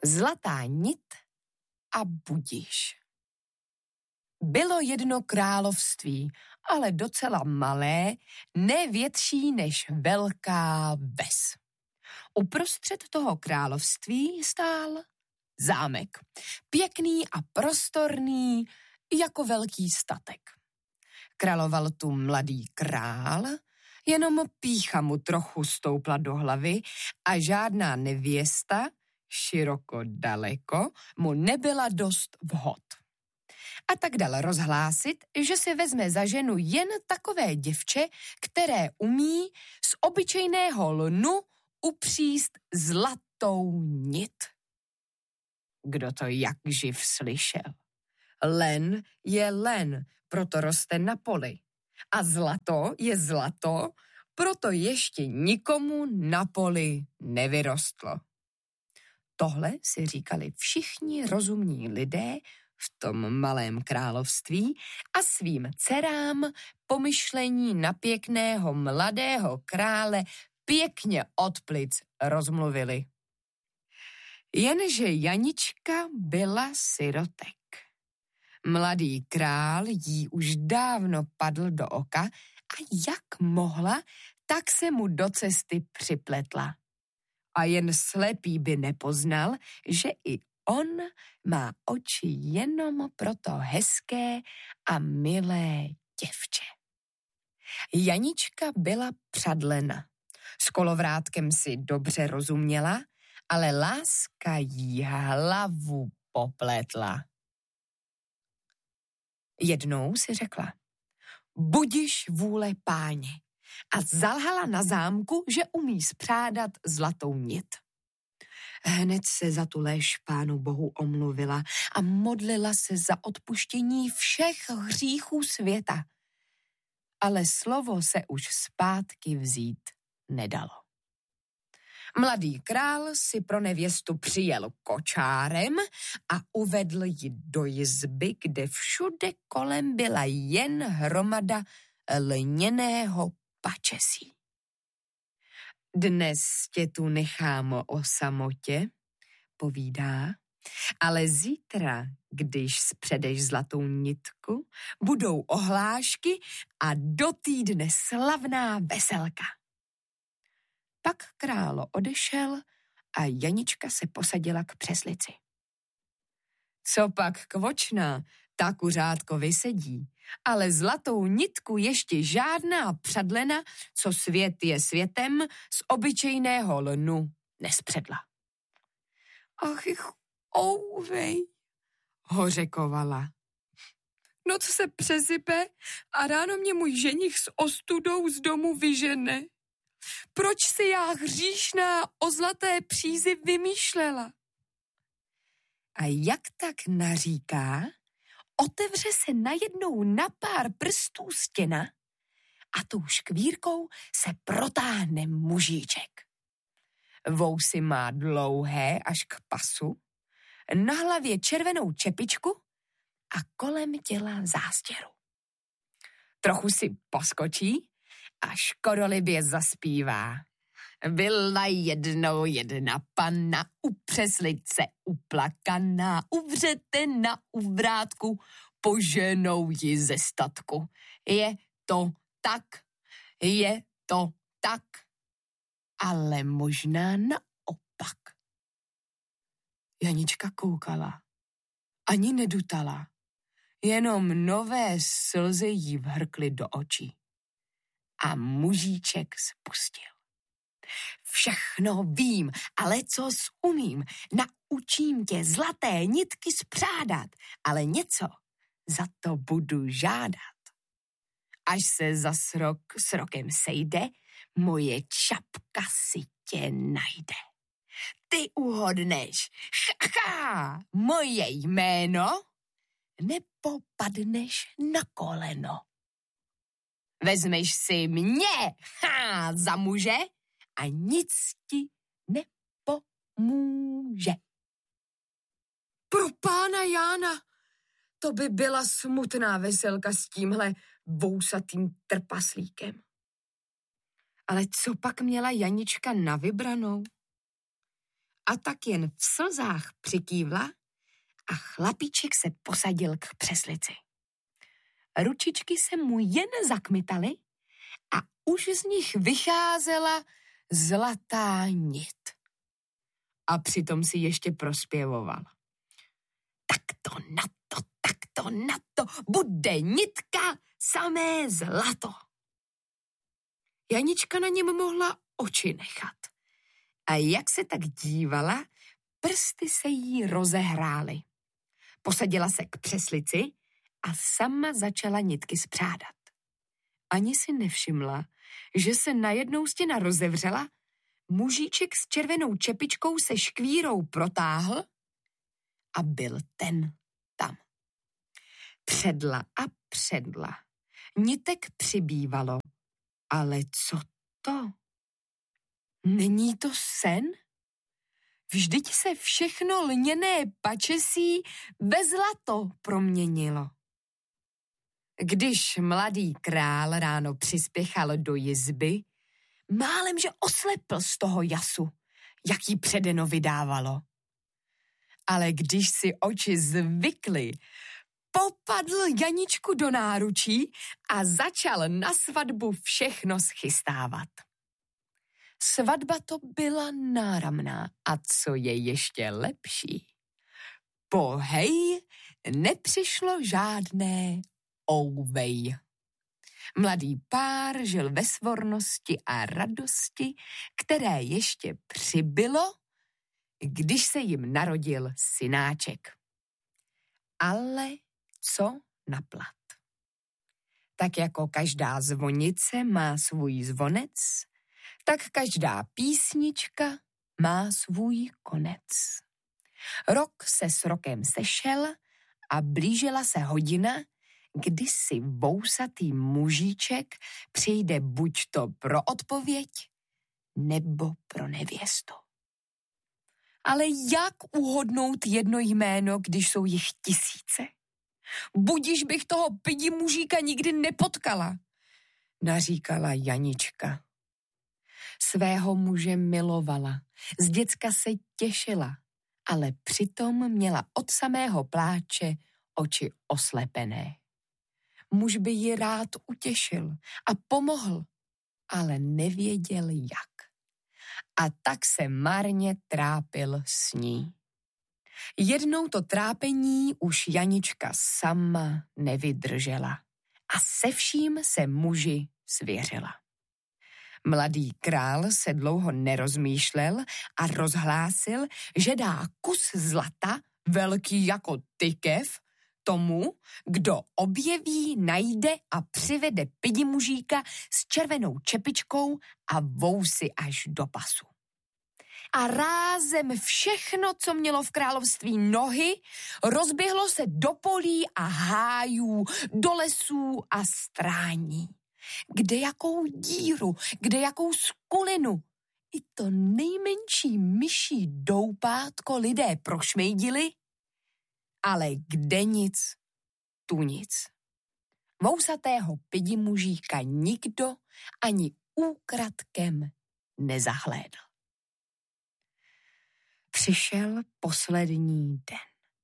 Zlatá nit a budiš. Bylo jedno království, ale docela malé, ne větší než velká ves. Uprostřed toho království stál zámek, pěkný a prostorný jako velký statek. Královal tu mladý král, jenom pýcha mu trochu stoupla do hlavy a žádná nevěsta, široko daleko, mu nebyla dost vhod. A tak dal rozhlásit, že si vezme za ženu jen takové děvče, které umí z obyčejného lnu upříst zlatou nit. Kdo to jak živ slyšel? Len je len, proto roste na poli. A zlato je zlato, proto ještě nikomu na poli nevyrostlo. Tohle si říkali všichni rozumní lidé v tom malém království a svým dcerám pomyšlení na pěkného mladého krále pěkně od plic rozmluvili. Jenže Janička byla sirotek. Mladý král jí už dávno padl do oka a jak mohla, tak se mu do cesty připletla. A jen slepý by nepoznal, že i on má oči jenom pro to hezké a milé děvče. Janička byla přadlena. S kolovrátkem si dobře rozuměla, ale láska jí hlavu popletla. Jednou si řekla, budiš vůle páně, a zalhala na zámku, že umí spřádat zlatou nit. Hned se za tu lež Pánu Bohu omluvila a modlila se za odpuštění všech hříchů světa. Ale slovo se už zpátky vzít nedalo. Mladý král si pro nevěstu přijel kočárem a uvedl ji do jizby, kde všude kolem byla jen hromada lněného pačesí. Dnes tě tu nechám o samotě, povídá, ale zítra, když spředeš zlatou nitku, budou ohlášky a do týdne slavná veselka. Pak králo odešel a Janička se posadila k přeslici. Co pak kvočná, ta kuřátko vysedí, ale zlatou nitku ještě žádná přadlena, co svět je světem, z obyčejného lnu nespředla. Ach, ouvej, hořekovala. Noc se přesype a ráno mě můj ženich s ostudou z domu vyžene. Proč si já hříšná o zlaté přízi vymýšlela? A jak tak naříká, otevře se najednou na pár prstů stěna a tou škvírkou se protáhne mužíček. Vousy má dlouhé až k pasu, na hlavě červenou čepičku a kolem těla zástěru. Trochu si poskočí a škodolibě zaspívá. Byla jednou jedna panna, u přeslice uplakaná, uvřetena u vrátku, poženou ji ze statku. Je to tak, ale možná naopak. Janička koukala, ani nedutala, jenom nové slzy jí vhrkly do očí. A mužíček spustil. Všechno vím, ale co umím, naučím tě zlaté nitky spřádat, ale něco za to budu žádat. Až se zas rok s rokem sejde, moje čapka si tě najde. Ty uhodneš, moje jméno, nebo padneš na koleno. Vezmeš si mě za muže a nic ti nepomůže. Pro pána Jána, to by byla smutná veselka s tímhle vousatým trpaslíkem. Ale co pak měla Janička na vybranou? a tak jen v slzách přikývla a chlapíček se posadil k přeslici. Ručičky se mu jen zakmitaly a už z nich vycházela zlatá nit. A přitom si ještě prospěvoval. Tak to na to, bude nitka samé zlato. Janička na něm mohla oči nechat. A jak se tak dívala, prsty se jí rozehrály. Posadila se k přeslici a sama začala nitky spřádat. Ani si nevšimla, že se najednou stěna rozevřela, mužíček s červenou čepičkou se škvírou protáhl a byl ten tam. Předla a předla. Nitek přibývalo. Ale co to? Není to sen? Vždyť se všechno lněné pačesí ve zlato proměnilo. Když mladý král ráno přispěchal do jizby, málem že oslepl z toho jasu, jaký předeno vydávalo. Ale když si oči zvykly, popadl Janičku do náručí a začal na svatbu všechno schystávat. Svatba to byla náramná a co je ještě lepší. Pohej, nepřišlo žádné ouvej. Mladý pár žil ve svornosti a radosti, které ještě přibylo, když se jim narodil synáček. Ale co na plat? Tak jako každá zvonice má svůj zvonec, tak každá písnička má svůj konec. Rok se s rokem sešel a blížila se hodina, kdy si vousatý mužíček přijde buď to pro odpověď, nebo pro nevěstu. Ale jak uhodnout jedno jméno, když jsou jich tisíce? Budiž bych toho pidi mužíka nikdy nepotkala, naříkala Janička. Svého muže milovala, z děcka se těšila, ale přitom měla od samého pláče oči oslepené. Muž by ji rád utěšil a pomohl, ale nevěděl jak. A tak se marně trápil s ní. Jednou to trápení už Janička sama nevydržela a se vším se muži svěřila. Mladý král se dlouho nerozmýšlel a rozhlásil, že dá kus zlata, velký jako tykev, tomu, kdo objeví, najde a přivede pidi mužíka s červenou čepičkou a vousy až do pasu. A rázem všechno, co mělo v království nohy, rozběhlo se do polí a hájů, do lesů a strání. Kde jakou díru, kde jakou skulinu. I to nejmenší myší doupátko lidé prošmejdili, ale kde nic, tu nic. Vousatého pidi mužíka nikdo ani úkradkem nezahlédl. Přišel poslední den.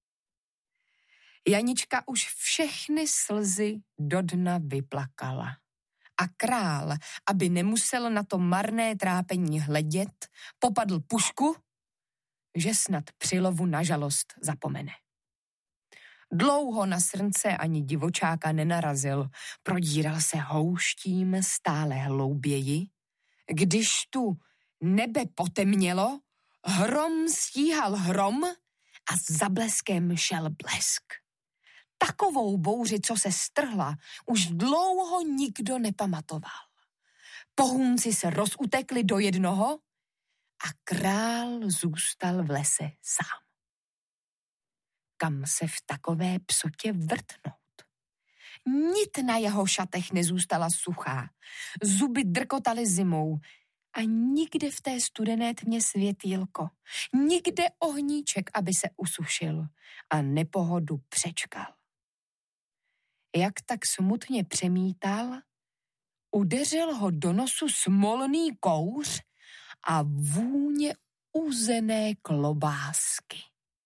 Janička už všechny slzy do dna vyplakala. A král, aby nemusel na to marné trápení hledět, popadl pušku, že snad při lovu na žalost zapomene. Dlouho na srnce ani divočáka nenarazil, prodíral se houštím stále hlouběji. Když tu nebe potemnělo, hrom stíhal hrom a za bleskem šel blesk. Takovou bouři, co se strhla, už dlouho nikdo nepamatoval. Pohůnci se rozutekli do jednoho a král zůstal v lese sám. Kam se v takové psotě vrtnout? Nit na jeho šatech nezůstala suchá, zuby drkotaly zimou a nikde v té studené tmě světýlko, nikde ohníček, aby se usušil a nepohodu přečkal. Jak tak smutně přemítal, udeřil ho do nosu smolný kouř a vůně uzené klobásky.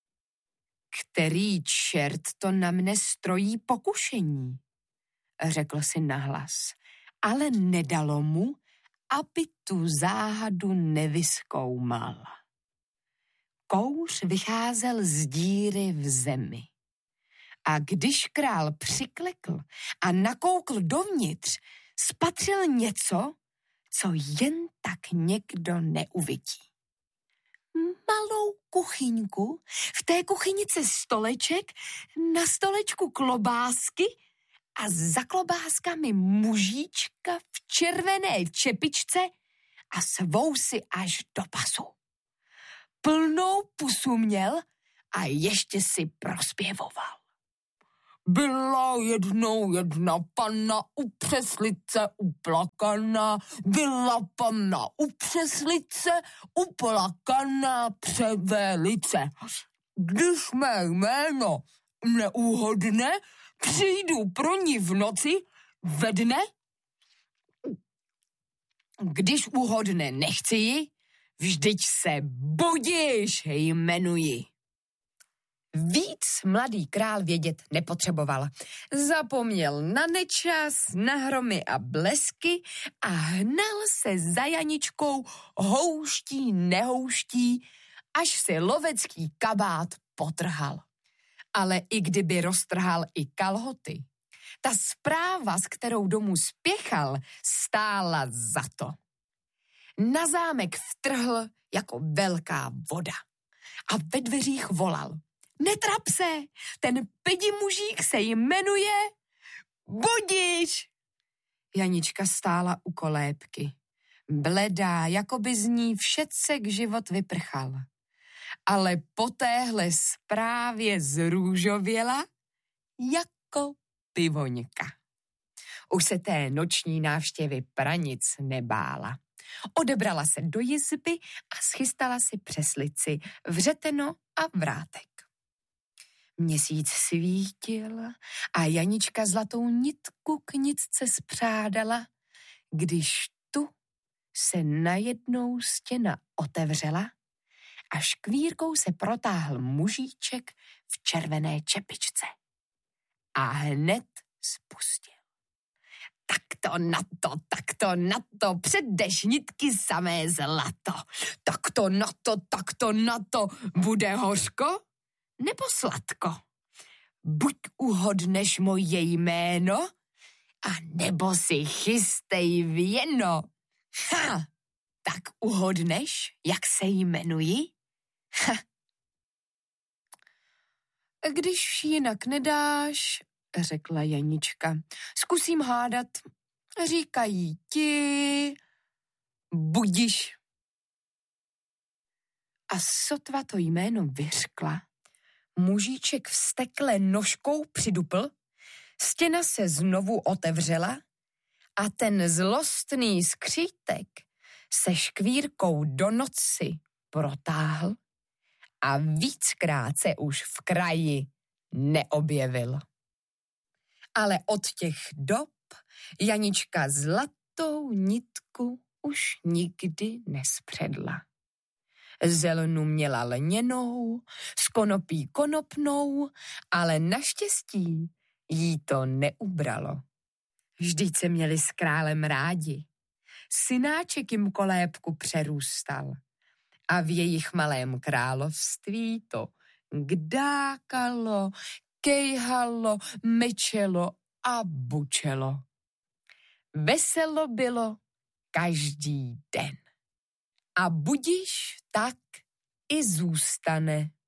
Který čert to na mne strojí pokušení, řekl si nahlas, ale nedalo mu, aby tu záhadu nevyzkoumal. Kouř vycházel z díry v zemi. A když král přiklekl a nakoukl dovnitř, spatřil něco, co jen tak někdo neuvidí. Malou kuchyňku, v té kuchynici stoleček, na stolečku klobásky a za klobáskami mužíčka v červené čepičce a s vousy až do pasu. Plnou pusu měl a ještě si prospěvoval. Byla jednou jedna panna u přeslice uplakaná, byla panna u přeslice uplakaná převelice. Když mé jméno neúhodne, přijdu pro ní v noci ve dne. Když úhodne nechci ji, vždyť se Budiš jmenuji. Víc mladý král vědět nepotřeboval. Zapomněl na nečas, na hromy a blesky a hnal se za Janičkou houští nehouští, až si lovecký kabát potrhal. Ale i kdyby roztrhal i kalhoty, ta zpráva, s kterou domů spěchal, stála za to. Na zámek vtrhl jako velká voda a ve dveřích volal. Netrap se, ten pidi mužík se jmenuje Budiš. Janička stála u kolébky, bledá, jako by z ní všecek život vyprchal. Ale po téhle zprávě zrůžověla jako pivoňka. Už se té noční návštěvy pranic nebála. Odebrala se do jizby a schystala si přeslici, vřeteno a vrátek. Měsíc svítil a Janička zlatou nitku k nitce spřádala, když tu se najednou stěna otevřela a škvírkou se protáhl mužíček v červené čepičce. A hned spustil. Tak to, předeš nitky samé zlato. Tak to na to, bude hořko nebo sladko? Buď uhodneš moje jméno, a nebo si chystej věno. Ha, tak uhodneš, jak se jmenuji? Ha. Když jinak nedáš, řekla Janička, zkusím hádat. Říkají ti Budiš. A sotva to jméno vyřkla, mužíček vztekle nožkou přidupl, stěna se znovu otevřela a ten zlostný skřítek se škvírkou do noci protáhl a víckrát se už v kraji neobjevil. Ale od těch dob Janička zlatou nitku už nikdy nespředla. Zelnu měla lněnou, z konopí konopnou, ale naštěstí jí to neubralo. Vždyť se měli s králem rádi. Synáček jim kolébku přerůstal a v jejich malém království to kdákalo, kejhalo, mečelo a bučelo. Veselo bylo každý den. A Budiš tak i zůstane.